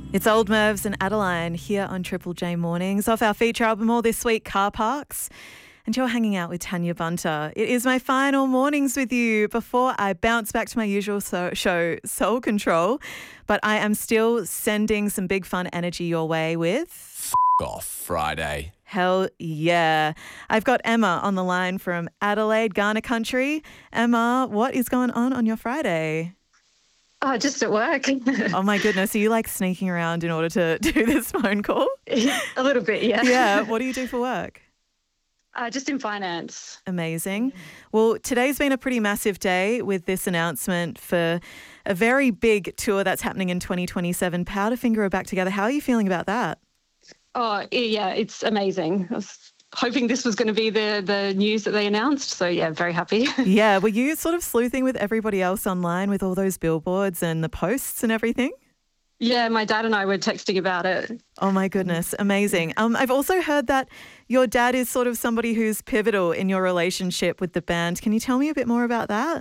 It's Old Mervs and Adeline here on Triple J Mornings off our feature album All This Week, Car Parks. And you're hanging out with Tanya Bunter. It is my final mornings with you before I bounce back to my usual show, Soul Control. But I am still sending some big fun energy your way with... Off Friday. Hell yeah. I've got Emma on the line from Adelaide, Ghana country. Emma, what is going on your Friday? Oh, just at work. Oh my goodness. Are you like sneaking around in order to do this phone call? A little bit, yeah. Yeah. What do you do for work? Just in finance. Amazing. Well, today's been a pretty massive day with this announcement for a very big tour that's happening in 2027. Powderfinger are back together. How are you feeling about that? Oh, yeah, it's amazing. I was hoping this was going to be the news that they announced. So, yeah, very happy. Yeah. Were you sort of sleuthing with everybody else online with all those billboards and the posts and everything? Yeah, my dad and I were texting about it. Oh, my goodness. Amazing. I've also heard that your dad is sort of somebody who's pivotal in your relationship with the band. Can you tell me a bit more about that?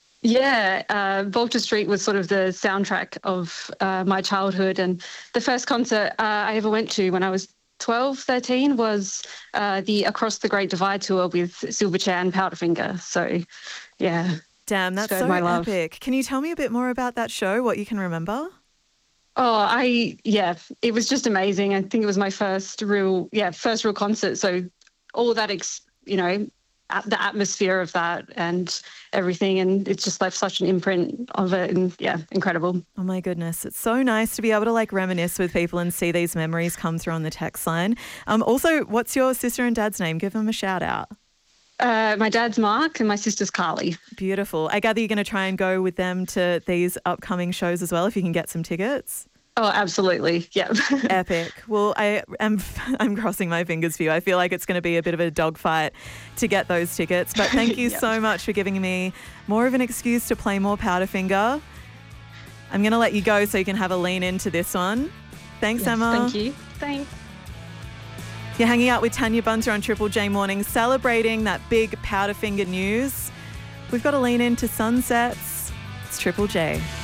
Yeah, Volta Street was sort of the soundtrack of my childhood. And the first concert I ever went to when I was 12, 13 was the Across the Great Divide tour with Silverchair and Powderfinger. So, yeah. Damn, that's so epic. Can you tell me a bit more about that show, what you can remember? Oh, it was just amazing. I think it was my first real concert. So all that, the atmosphere of that and everything, and it's just left such an imprint of it, and yeah, incredible. Oh my goodness. It's so nice to be able to like reminisce with people and see these memories come through on the text line. Also, what's your sister and dad's name? Give them a shout out. My dad's Mark and my sister's Carly. Beautiful. I gather you're going to try and go with them to these upcoming shows as well if you can get some tickets. Oh, absolutely. Yeah. Epic. Well, I'm crossing my fingers for you. I feel like it's going to be a bit of a dogfight to get those tickets. But thank you so much for giving me more of an excuse to play more Powderfinger. I'm going to let you go so you can have a lean into this one. Thanks, Emma. Thank you. Thanks. You're hanging out with Tanya Bunter on Triple J Mornings, celebrating that big Powderfinger news. We've got to lean into sunsets. It's Triple J.